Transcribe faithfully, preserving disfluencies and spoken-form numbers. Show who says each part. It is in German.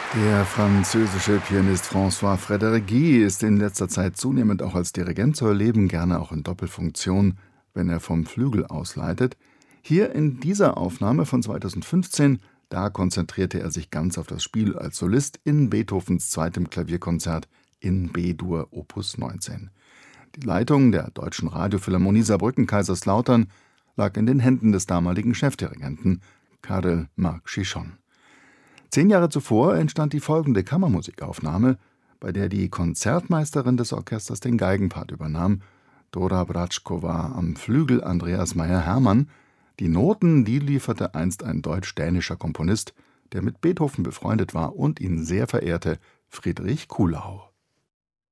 Speaker 1: Der französische Pianist François Frédéric Guy ist in letzter Zeit zunehmend auch als Dirigent zu erleben, gerne auch in Doppelfunktion, wenn er vom Flügel aus leitet. Hier in dieser Aufnahme von zweitausendfünfzehn, da konzentrierte er sich ganz auf das Spiel als Solist in Beethovens zweitem Klavierkonzert in B-Dur Opus neunzehn. Die Leitung der Deutschen Radiophilharmonie Saarbrücken-Kaiserslautern lag in den Händen des damaligen Chefdirigenten Karel Marc Chichon. Zehn Jahre zuvor entstand die folgende Kammermusikaufnahme, bei der die Konzertmeisterin des Orchesters den Geigenpart übernahm, Dora Bratschkova, am Flügel Andreas Meyer-Hermann. Die Noten, die lieferte einst ein deutsch-dänischer Komponist, der mit Beethoven befreundet war und ihn sehr verehrte, Friedrich Kuhlau.